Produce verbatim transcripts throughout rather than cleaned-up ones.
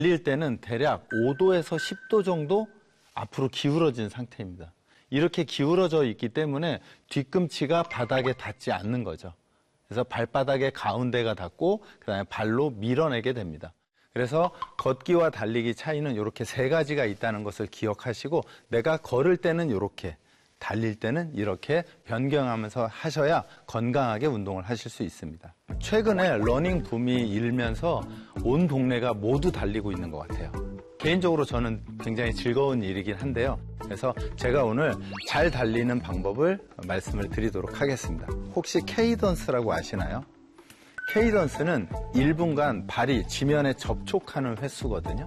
달릴 때는 대략 오 도에서 십 도 정도 앞으로 기울어진 상태입니다. 이렇게 기울어져 있기 때문에 뒤꿈치가 바닥에 닿지 않는 거죠. 그래서 발바닥의 가운데가 닿고 그다음에 발로 밀어내게 됩니다. 그래서 걷기와 달리기 차이는 이렇게 세 가지가 있다는 것을 기억하시고 내가 걸을 때는 이렇게, 달릴 때는 이렇게 변경하면서 하셔야 건강하게 운동을 하실 수 있습니다. 최근에 러닝 붐이 일면서 온 동네가 모두 달리고 있는 것 같아요. 개인적으로 저는 굉장히 즐거운 일이긴 한데요. 그래서 제가 오늘 잘 달리는 방법을 말씀을 드리도록 하겠습니다. 혹시 케이던스라고 아시나요? 케이던스는 일 분간 발이 지면에 접촉하는 횟수거든요.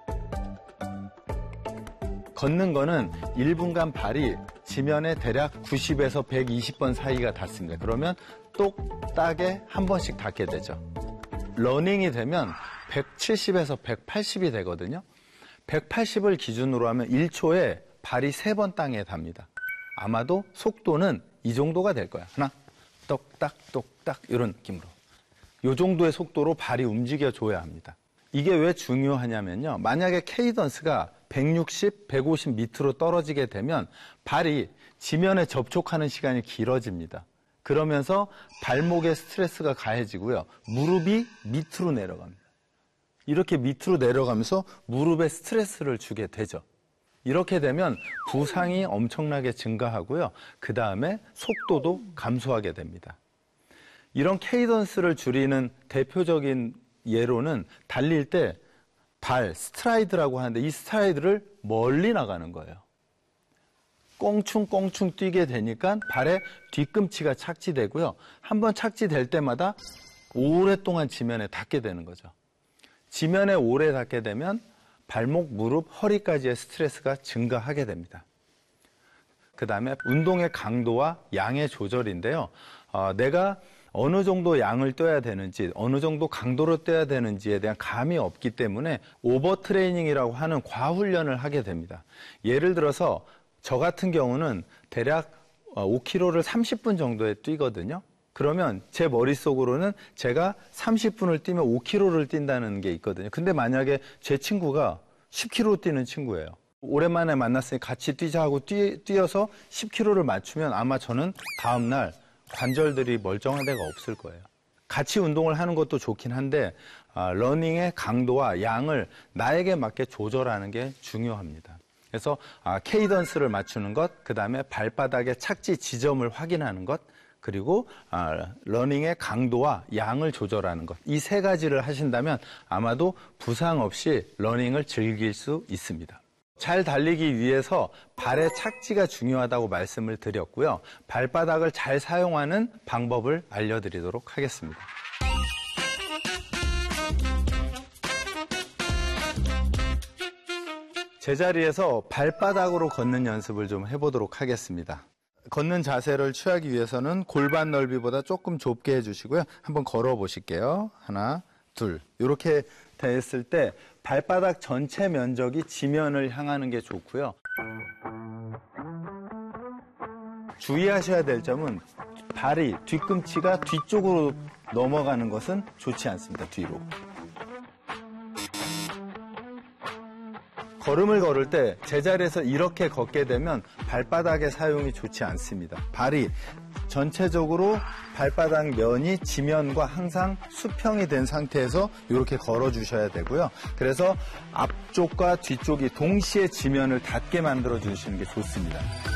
걷는 거는 일 분간 발이 지면에 대략 구십에서 백이십 번 사이가 닿습니다. 그러면 똑딱에 한 번씩 닿게 되죠. 러닝이 되면 백칠십에서 백팔십이 되거든요. 백팔십을 기준으로 하면 일 초에 발이 세 번 땅에 닿습니다. 아마도 속도는 이 정도가 될 거야. 하나, 똑딱, 똑딱 이런 느낌으로. 이 정도의 속도로 발이 움직여줘야 합니다. 이게 왜 중요하냐면요. 만약에 케이던스가 백육십, 백오십 밑으로 떨어지게 되면 발이 지면에 접촉하는 시간이 길어집니다. 그러면서 발목에 스트레스가 가해지고요. 무릎이 밑으로 내려갑니다. 이렇게 밑으로 내려가면서 무릎에 스트레스를 주게 되죠. 이렇게 되면 부상이 엄청나게 증가하고요. 그 다음에 속도도 감소하게 됩니다. 이런 케이던스를 줄이는 대표적인 예로는 달릴 때 발, 스트라이드라고 하는데 이 스트라이드를 멀리 나가는 거예요. 꽁충꽁충 뛰게 되니까 발에 뒤꿈치가 착지되고요. 한번 착지될 때마다 오랫동안 지면에 닿게 되는 거죠. 지면에 오래 닿게 되면 발목, 무릎, 허리까지의 스트레스가 증가하게 됩니다. 그 다음에 운동의 강도와 양의 조절인데요. 어, 내가 어느 정도 양을 뛰어야 되는지, 어느 정도 강도로 뛰어야 되는지에 대한 감이 없기 때문에 오버 트레이닝이라고 하는 과훈련을 하게 됩니다. 예를 들어서 저 같은 경우는 대략 오 킬로미터를 삼십 분 정도에 뛰거든요. 그러면 제 머릿속으로는 제가 삼십 분을 뛰면 오 킬로미터를 뛴다는 게 있거든요. 근데 만약에 제 친구가 십 킬로미터 뛰는 친구예요. 오랜만에 만났으니 같이 뛰자 하고 뛰, 뛰어서 십 킬로미터를 맞추면 아마 저는 다음날 관절들이 멀쩡한 데가 없을 거예요. 같이 운동을 하는 것도 좋긴 한데 아, 러닝의 강도와 양을 나에게 맞게 조절하는 게 중요합니다. 그래서 아, 케이던스를 맞추는 것, 그 다음에 발바닥의 착지 지점을 확인하는 것, 그리고 아, 러닝의 강도와 양을 조절하는 것. 이 세 가지를 하신다면 아마도 부상 없이 러닝을 즐길 수 있습니다. 잘 달리기 위해서 발의 착지가 중요하다고 말씀을 드렸고요. 발바닥을 잘 사용하는 방법을 알려드리도록 하겠습니다. 제자리에서 발바닥으로 걷는 연습을 좀 해보도록 하겠습니다. 걷는 자세를 취하기 위해서는 골반 넓이보다 조금 좁게 해주시고요. 한번 걸어 보실게요. 하나, 둘. 이렇게 됐을 때 발바닥 전체 면적이 지면을 향하는 게 좋고요. 주의하셔야 될 점은 발이, 뒤꿈치가 뒤쪽으로 넘어가는 것은 좋지 않습니다. 뒤로. 걸음을 걸을 때 제자리에서 이렇게 걷게 되면 발바닥의 사용이 좋지 않습니다. 발이 전체적으로 발바닥 면이 지면과 항상 수평이 된 상태에서 이렇게 걸어주셔야 되고요. 그래서 앞쪽과 뒤쪽이 동시에 지면을 닿게 만들어 주시는 게 좋습니다.